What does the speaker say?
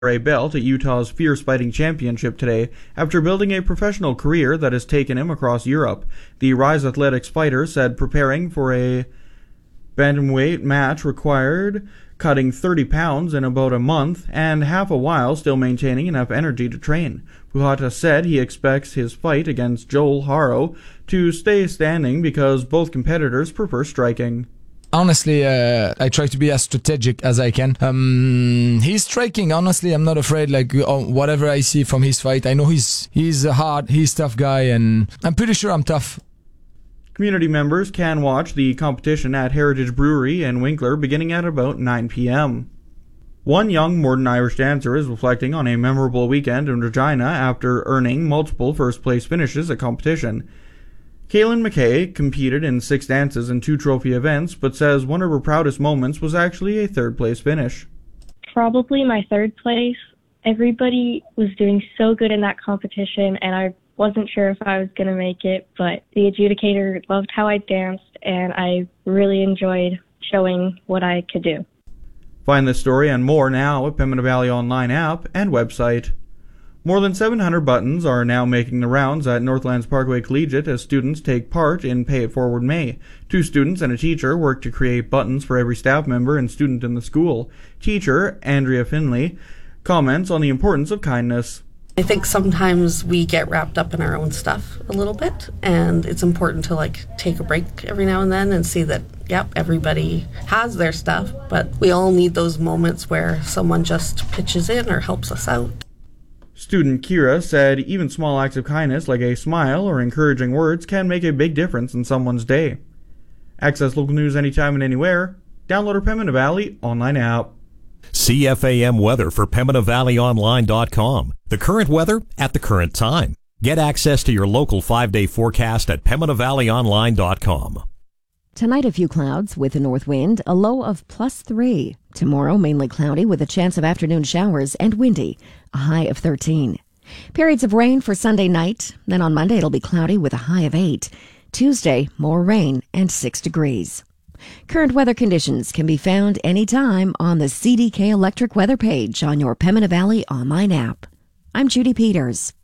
a belt at Utah's Fierce Fighting Championship today after building a professional career that has taken him across Europe. The Rise Athletics fighter said preparing for a bantamweight match required cutting 30 pounds in about a month and half a while still maintaining enough energy to train. Puhata said he expects his fight against Joel Haro to stay standing because both competitors prefer striking. Honestly, I try to be as strategic as I can. He's striking. Honestly, I'm not afraid. Whatever I see from his fight, I know he's a tough guy, and I'm pretty sure I'm tough. Community members can watch the competition at Heritage Brewery in Winkler beginning at about 9 p.m. One young Morden Irish dancer is reflecting on a memorable weekend in Regina after earning multiple first-place finishes at competition. Kaylin McKay competed in 6 dances and 2 trophy events, but says one of her proudest moments was actually a third-place finish. Probably my third place. Everybody was doing so good in that competition, and I wasn't sure if I was going to make it, but the adjudicator loved how I danced, and I really enjoyed showing what I could do. Find this story and more now at Pembina Valley Online app and website. More than 700 buttons are now making the rounds at Northlands Parkway Collegiate as students take part in Pay It Forward May. 2 students and a teacher work to create buttons for every staff member and student in the school. Teacher Andrea Finley comments on the importance of kindness. I think sometimes we get wrapped up in our own stuff a little bit, and it's important to take a break every now and then and see that, everybody has their stuff, but we all need those moments where someone just pitches in or helps us out. Student Kira said even small acts of kindness like a smile or encouraging words can make a big difference in someone's day. Access local news anytime and anywhere. Download our Pembina Valley online app. CFAM weather for PembinaValleyOnline.com. The current weather at the current time. Get access to your local 5-day forecast at PembinaValleyOnline.com. Tonight, a few clouds with a north wind, a low of +3. Tomorrow, mainly cloudy with a chance of afternoon showers and windy, a high of 13. Periods of rain for Sunday night. Then on Monday, it'll be cloudy with a high of 8. Tuesday, more rain and 6 degrees. Current weather conditions can be found anytime on the CDK Electric Weather page on your Pembina Valley online app. I'm Judy Peters.